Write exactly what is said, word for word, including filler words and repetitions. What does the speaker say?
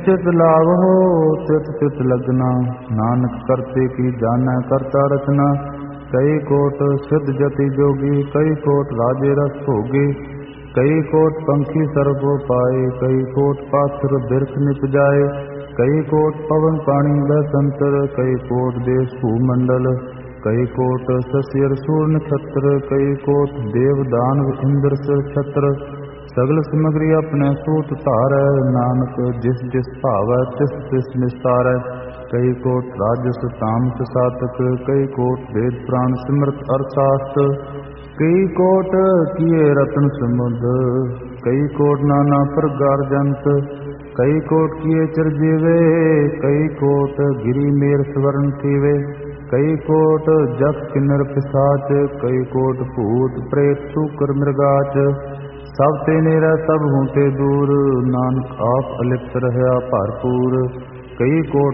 चित लावहो तित तित लगना, नानक करते की जानै करता रचना। कई कोट सिद्ध जति जोगी, कई कोट राजे रस भोगे। कई कोट पंखी सर्प पाए, कई कोट पाथर बिरख निप जाए। कई कोट पवन पानी बसंतर, कई कोट देश भूमंडल। कई कोट शशिर सूर नक्षत्र, कई कोट देव दानव इंद्र सिर छत्र। सगल समग्री अपने सूत धारै, नानक जिस जिस भावै तिस तिस निस्तारै। कई कोट राजस तामस सातक, कई कोट वेद पुराण सिमरत अर्थशास्त्र। कई कोट किए रत्न समुद्र, कई कोट नाना प्रकार जंत। कई कोट किए चिरजीवे, कई कोट गिरी मेर स्वर्ण थीवे। कई कोट जप किन्नर पिशाच, कई कोट भूत प्रेत सूकर मृगाच। सब ते नेरै सब हूँ ते दूर, नानक आप अलिप्त रहया भरपूर। कई कोट